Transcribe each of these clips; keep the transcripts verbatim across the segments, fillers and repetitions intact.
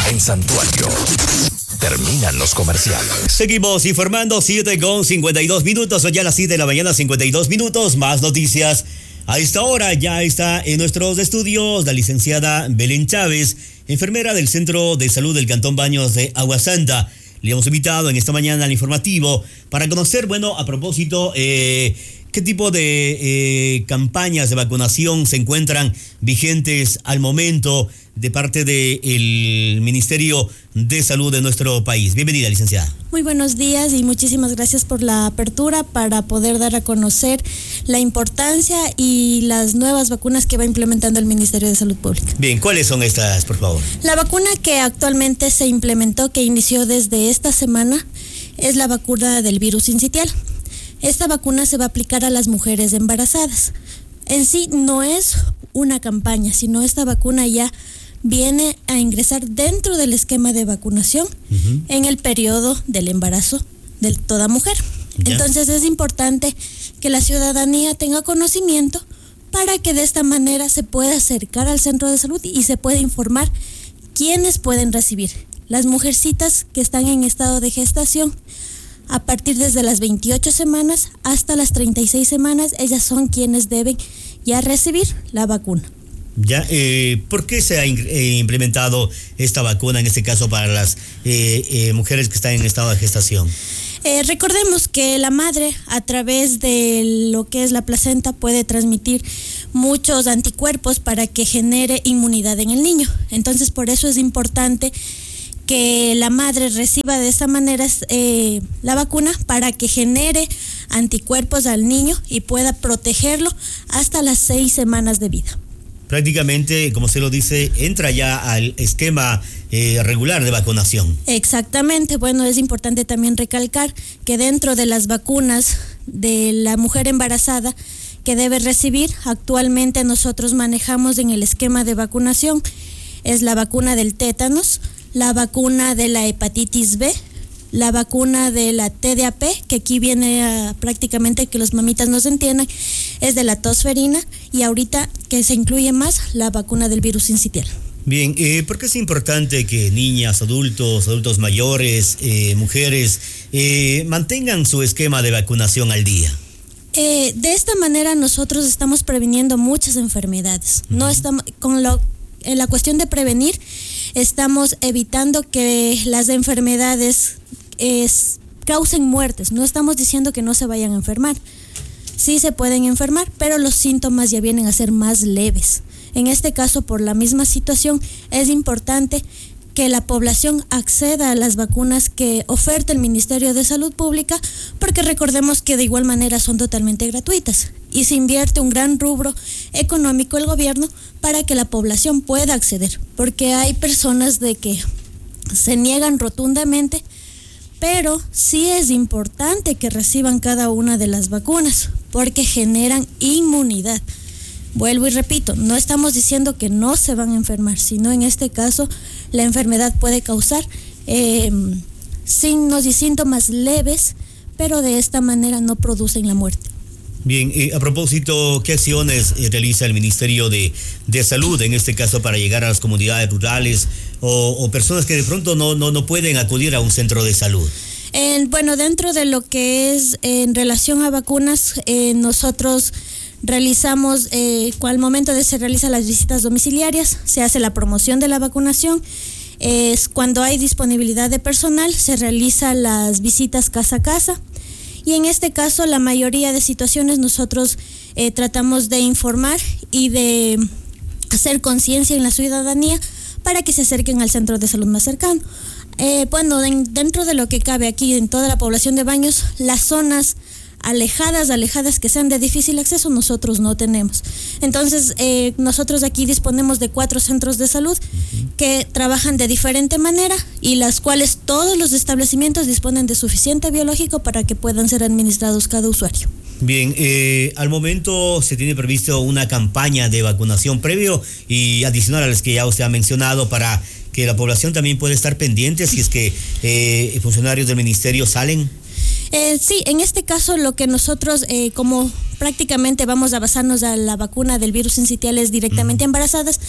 En Santuario. Terminan los comerciales. Seguimos informando, siete con cincuenta y dos minutos, son ya las siete de la mañana, cincuenta y dos minutos, más noticias. A esta hora ya está en nuestros estudios la licenciada Belén Chávez, enfermera del Centro de Salud del Cantón Baños de Agua Santa. Le hemos invitado en esta mañana al informativo para conocer, bueno, a propósito, eh, qué tipo de eh, campañas de vacunación se encuentran vigentes al momento de parte del Ministerio de Salud de nuestro país. Bienvenida, licenciada. Muy buenos días y muchísimas gracias por la apertura para poder dar a conocer la importancia y las nuevas vacunas que va implementando el Ministerio de Salud Pública. Bien, ¿cuáles son estas, por favor? La vacuna que actualmente se implementó, que inició desde esta semana, es la vacuna del virus sincitial. Esta vacuna se va a aplicar a las mujeres embarazadas. En sí no es una campaña, sino esta vacuna ya viene a ingresar dentro del esquema de vacunación uh-huh. en el periodo del embarazo de toda mujer. ¿Ya? Entonces es importante que la ciudadanía tenga conocimiento para que de esta manera se pueda acercar al centro de salud y se pueda informar quiénes pueden recibir. Las mujercitas que están en estado de gestación, a partir desde las veintiocho semanas hasta las treinta y seis semanas, ellas son quienes deben ya recibir la vacuna. Ya, eh, ¿por qué se ha in- eh, implementado esta vacuna, en este caso para las eh, eh, mujeres que están en estado de gestación? Eh, recordemos que la madre, a través de lo que es la placenta, puede transmitir muchos anticuerpos para que genere inmunidad en el niño. Entonces, por eso es importante que la madre reciba de esta manera eh, la vacuna para que genere anticuerpos al niño y pueda protegerlo hasta las seis semanas de vida. Prácticamente, como se lo dice, entra ya al esquema eh, regular de vacunación. Exactamente. Bueno, es importante también recalcar que dentro de las vacunas de la mujer embarazada que debe recibir, actualmente nosotros manejamos en el esquema de vacunación, es la vacuna del tétanos, la vacuna de la hepatitis B, la vacuna de la T D A P, que aquí viene a, prácticamente que los mamitas no se entiendan, es de la tosferina, y ahorita que se incluye más la vacuna del virus sincitial. Bien, eh, ¿por qué es importante que niñas, adultos, adultos mayores, eh, mujeres, eh, mantengan su esquema de vacunación al día? Eh, de esta manera nosotros estamos previniendo muchas enfermedades. Uh-huh. No estamos con lo, en la cuestión de prevenir, estamos evitando que las enfermedades es, causen muertes. No estamos diciendo que no se vayan a enfermar. Sí se pueden enfermar, pero los síntomas ya vienen a ser más leves. En este caso, por la misma situación, es importante que la población acceda a las vacunas que oferta el Ministerio de Salud Pública, porque recordemos que de igual manera son totalmente gratuitas y se invierte un gran rubro económico el gobierno para que la población pueda acceder, porque hay personas de que se niegan rotundamente, pero sí es importante que reciban cada una de las vacunas porque generan inmunidad. Vuelvo y repito, no estamos diciendo que no se van a enfermar, sino en este caso la enfermedad puede causar eh, signos y síntomas leves, pero de esta manera no producen la muerte. Bien, eh, a propósito, ¿qué acciones eh, realiza el Ministerio de, de Salud, en este caso, para llegar a las comunidades rurales o, o personas que de pronto no, no, no pueden acudir a un centro de salud? Eh, bueno, dentro de lo que es eh, en relación a vacunas, eh, nosotros realizamos, eh, al momento de se realizan las visitas domiciliarias, se hace la promoción de la vacunación. Es eh, cuando hay disponibilidad de personal, se realizan las visitas casa a casa. Y en este caso, la mayoría de situaciones nosotros eh, tratamos de informar y de hacer conciencia en la ciudadanía para que se acerquen al centro de salud más cercano. Eh, bueno, en, dentro de lo que cabe aquí en toda la población de Baños, las zonas alejadas, alejadas que sean de difícil acceso, nosotros no tenemos. Entonces, eh, nosotros aquí disponemos de cuatro centros de salud que trabajan de diferente manera y las cuales todos los establecimientos disponen de suficiente biológico para que puedan ser administrados cada usuario. Bien, eh, al momento se tiene previsto una campaña de vacunación previo y adicional a las que ya usted ha mencionado para que la población también pueda estar pendiente si es que eh, funcionarios del ministerio salen. Eh, sí, en este caso lo que nosotros eh, como prácticamente vamos a basarnos a la vacuna del virus sincitial es directamente uh-huh. embarazadas,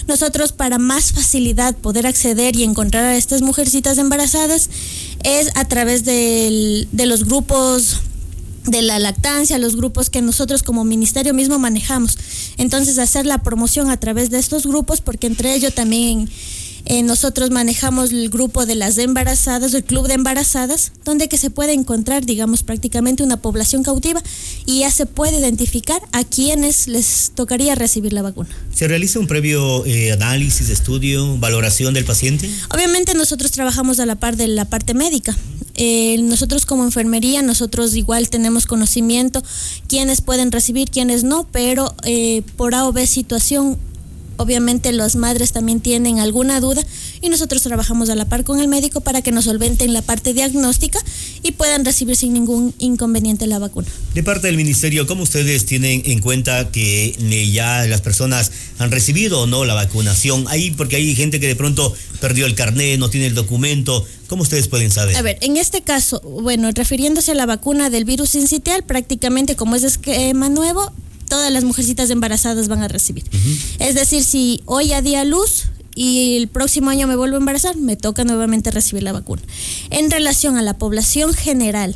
Nosotros, para más facilidad poder acceder y encontrar a estas mujercitas embarazadas, es a través del, de los grupos de la lactancia, los grupos que nosotros como ministerio mismo manejamos. Entonces, hacer la promoción a través de estos grupos, porque entre ellos también eh, nosotros manejamos el grupo de las embarazadas, el club de embarazadas, donde que se puede encontrar, digamos, prácticamente una población cautiva y ya se puede identificar a quienes les tocaría recibir la vacuna. ¿Se realiza un previo eh, análisis, estudio, valoración del paciente? Obviamente nosotros trabajamos a la par de la parte médica. Eh, nosotros como enfermería, nosotros igual tenemos conocimiento quiénes pueden recibir, quiénes no, pero eh, por A o B situación, obviamente las madres también tienen alguna duda y nosotros trabajamos a la par con el médico para que nos solventen la parte diagnóstica y puedan recibir sin ningún inconveniente la vacuna. De parte del ministerio, ¿cómo ustedes tienen en cuenta que ya las personas han recibido o no la vacunación? Ahí, porque hay gente que de pronto perdió el carnet, no tiene el documento. ¿Cómo ustedes pueden saber? A ver, en este caso, bueno, refiriéndose a la vacuna del virus sincitial, prácticamente como es esquema nuevo, todas las mujercitas embarazadas van a recibir. Uh-huh. Es decir, si hoy ya di a luz y el próximo año me vuelvo a embarazar, me toca nuevamente recibir la vacuna. En relación a la población general,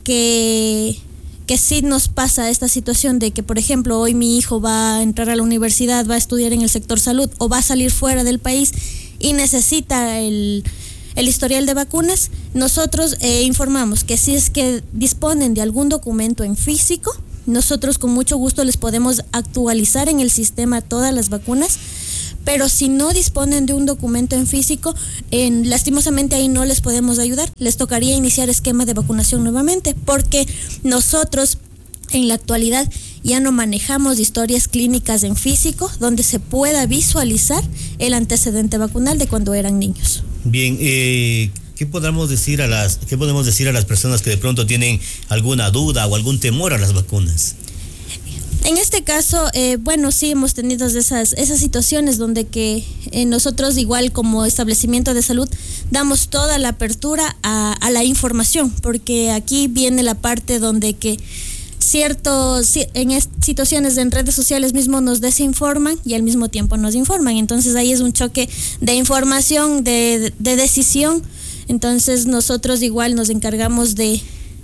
que, que sí nos pasa esta situación de que, por ejemplo, hoy mi hijo va a entrar a la universidad, va a estudiar en el sector salud o va a salir fuera del país y necesita el... el historial de vacunas, nosotros eh, informamos que si es que disponen de algún documento en físico, nosotros con mucho gusto les podemos actualizar en el sistema todas las vacunas, pero si no disponen de un documento en físico, en, lastimosamente ahí no les podemos ayudar, les tocaría iniciar esquema de vacunación nuevamente, porque nosotros en la actualidad ya no manejamos historias clínicas en físico donde se pueda visualizar el antecedente vacunal de cuando eran niños. Bien, eh, ¿qué podemos decir a las, qué podemos decir a las personas que de pronto tienen alguna duda o algún temor a las vacunas? En este caso, eh, bueno, sí hemos tenido esas, esas situaciones donde que eh, nosotros igual como establecimiento de salud damos toda la apertura a, a la información, porque aquí viene la parte donde que ciertos, en situaciones en redes sociales mismo nos desinforman y al mismo tiempo nos informan, entonces ahí es un choque de información, de, de decisión, entonces nosotros igual nos encargamos de,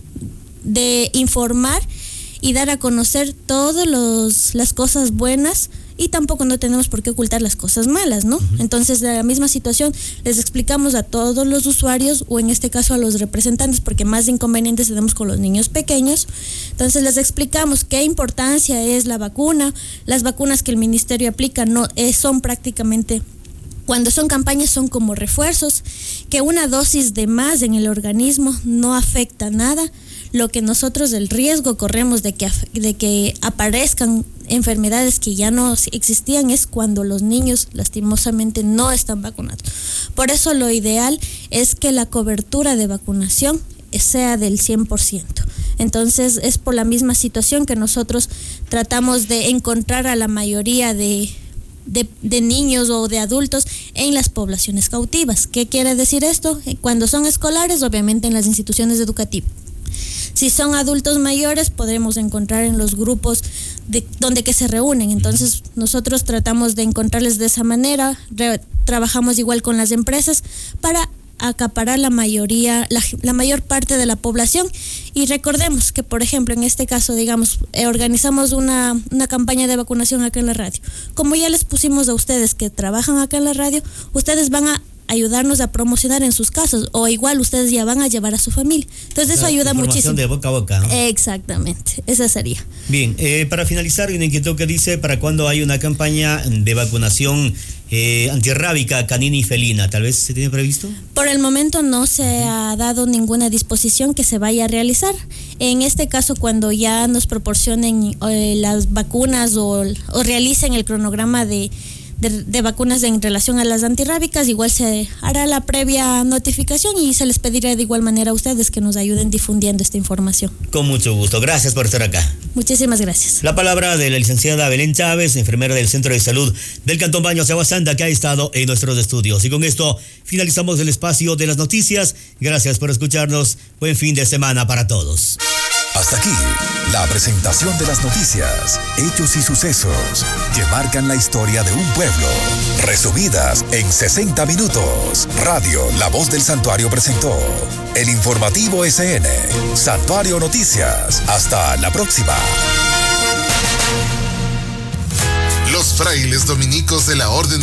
de informar y dar a conocer todas las cosas buenas y tampoco no tenemos por qué ocultar las cosas malas, ¿no? Uh-huh. Entonces, de la misma situación, les explicamos a todos los usuarios, o en este caso a los representantes, porque más inconvenientes tenemos con los niños pequeños, entonces les explicamos qué importancia es la vacuna, las vacunas que el ministerio aplica no eh, son prácticamente, cuando son campañas son como refuerzos, que una dosis de más en el organismo no afecta nada. Lo que nosotros el riesgo corremos de que, de que aparezcan enfermedades que ya no existían es cuando los niños lastimosamente no están vacunados. Por eso lo ideal es que la cobertura de vacunación sea del cien por ciento. Entonces es por la misma situación que nosotros tratamos de encontrar a la mayoría de, de, de niños o de adultos en las poblaciones cautivas. ¿Qué quiere decir esto? Cuando son escolares, obviamente en las instituciones educativas. Si son adultos mayores, podremos encontrar en los grupos de, donde que se reúnen. Entonces, nosotros tratamos de encontrarles de esa manera. Re, trabajamos igual con las empresas para acaparar la mayoría, la, la mayor parte de la población. Y recordemos que, por ejemplo, en este caso, digamos, eh, organizamos una, una campaña de vacunación acá en la radio. Como ya les pusimos a ustedes que trabajan acá en la radio, ustedes van a ayudarnos a promocionar en sus casos, o igual ustedes ya van a llevar a su familia. Entonces eso ayuda muchísimo. De boca a boca, ¿no? Exactamente, esa sería. Bien, eh, para finalizar, una inquietud que dice, ¿para cuándo hay una campaña de vacunación eh, antirrábica canina y felina? ¿Tal vez se tiene previsto? Por el momento no se uh-huh. ha dado ninguna disposición que se vaya a realizar. En este caso, cuando ya nos proporcionen eh, las vacunas o, o realicen el cronograma de De, de vacunas en relación a las antirrábicas, igual se hará la previa notificación y se les pedirá de igual manera a ustedes que nos ayuden difundiendo esta información. Con mucho gusto, gracias por estar acá. Muchísimas gracias. La palabra de la licenciada Belén Chávez, enfermera del Centro de Salud del Cantón Baños de Agua Santa, que ha estado en nuestros estudios. Y con esto finalizamos el espacio de las noticias. Gracias por escucharnos. Buen fin de semana para todos. Hasta aquí, la presentación de las noticias, hechos y sucesos que marcan la historia de un pueblo, resumidas en sesenta minutos. Radio La Voz del Santuario presentó el informativo S N, Santuario Noticias. Hasta la próxima. Los frailes dominicos de la Orden